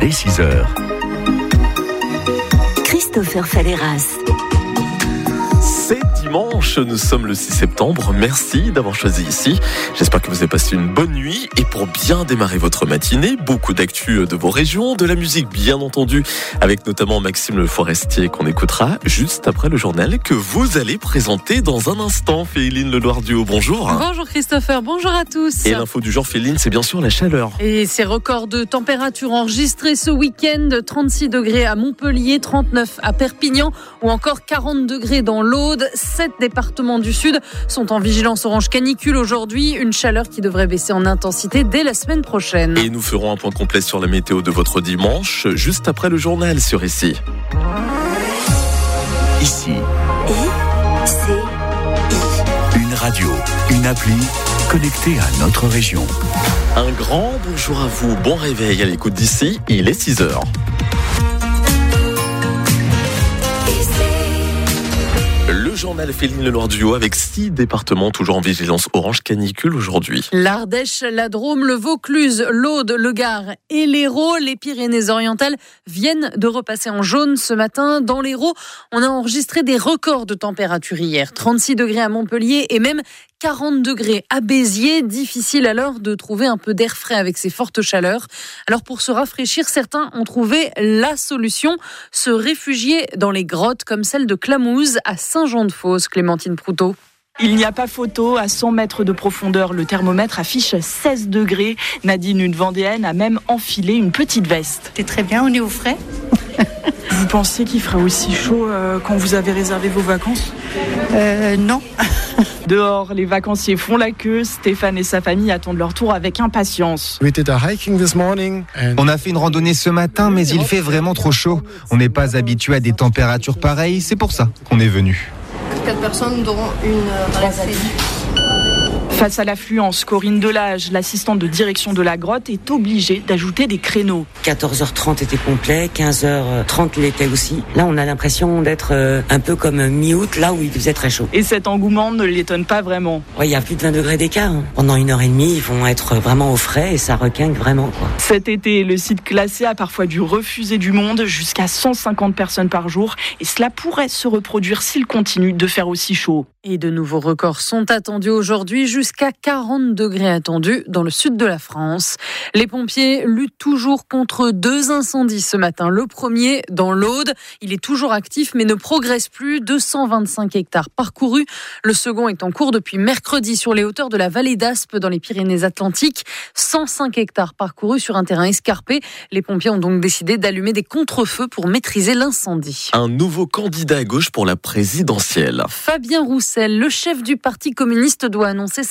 dès 6h. Christopher Falleras. C'est dimanche, nous sommes le 6 septembre. Merci d'avoir choisi ici. J'espère que vous avez passé une bonne nuit. Et pour bien démarrer votre matinée, beaucoup d'actu de vos régions, de la musique bien entendu, avec notamment Maxime Le Forestier qu'on écoutera juste après le journal que vous allez présenter dans un instant. Féline Leloir-Duhaut, bonjour. Bonjour Christopher, bonjour à tous. Et l'info du jour, Féline, c'est bien sûr la chaleur. Et ces records de température enregistrés ce week-end, 36 degrés à Montpellier, 39 à Perpignan ou encore 40 degrés dans l'Aude. 7 départements du Sud sont en vigilance orange canicule aujourd'hui. Une chaleur qui devrait baisser en intensité dès la semaine prochaine. Et nous ferons un point complet sur la météo de votre dimanche, juste après le journal sur Ici. Ici, I-C-I. une radio, une appli connectée à notre région. Un grand bonjour à vous, bon réveil à l'écoute d'Ici, il est 6h. Le journal Féline Leloir-Duhaut avec 6 départements toujours en vigilance orange canicule aujourd'hui. L'Ardèche, la Drôme, le Vaucluse, l'Aude, le Gard et l'Hérault. Les Pyrénées-Orientales viennent de repasser en jaune ce matin. Dans l'Hérault, on a enregistré des records de température hier. 36 degrés à Montpellier et même 40 degrés à Béziers. Difficile alors de trouver un peu d'air frais avec ces fortes chaleurs. Alors pour se rafraîchir, certains ont trouvé la solution, se réfugier dans les grottes comme celle de Clamouze à Saint-Jean-de-Fosse. Clémentine Proutot. Il n'y a pas photo, à 100 mètres de profondeur, le thermomètre affiche 16 degrés. Nadine, une Vendéenne, a même enfilé une petite veste. C'est très bien, on est au frais. Vous pensez qu'il fera aussi chaud quand vous avez réservé vos vacances ? Non. Dehors, les vacanciers font la queue. Stéphane et sa famille attendent leur tour avec impatience. On a fait une randonnée ce matin, mais il fait vraiment trop chaud. On n'est pas habitué à des températures pareilles, c'est pour ça qu'on est venu. 4 personnes dont une blessée. Face à l'affluence, Corinne Delage, l'assistante de direction de la grotte, est obligée d'ajouter des créneaux. 14h30 était complet, 15h30 l'était aussi. Là, on a l'impression d'être un peu comme mi-août, là où il faisait très chaud. Et cet engouement ne l'étonne pas vraiment. Ouais, il y a plus de 20 degrés d'écart. Pendant 1h30, ils vont être vraiment au frais et ça requinque vraiment, quoi. Cet été, le site classé a parfois dû refuser du monde, jusqu'à 150 personnes par jour. Et cela pourrait se reproduire s'il continue de faire aussi chaud. Et de nouveaux records sont attendus aujourd'hui, jusqu'à 40 degrés attendus dans le sud de la France. Les pompiers luttent toujours contre 2 incendies ce matin. Le premier dans l'Aude, il est toujours actif mais ne progresse plus. 225 hectares parcourus. Le second est en cours depuis mercredi sur les hauteurs de la vallée d'Aspe dans les Pyrénées-Atlantiques. 105 hectares parcourus sur un terrain escarpé. Les pompiers ont donc décidé d'allumer des contre-feux pour maîtriser l'incendie. Un nouveau candidat à gauche pour la présidentielle. Fabien Roussel, le chef du Parti communiste, doit annoncer